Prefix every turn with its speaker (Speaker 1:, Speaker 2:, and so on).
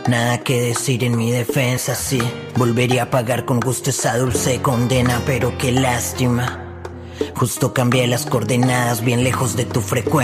Speaker 1: Nada que decir en mi defensa, sí. Volvería a pagar con gusto esa dulce condena, pero qué lástima. Justo cambié las coordenadas bien lejos de tu frecuencia.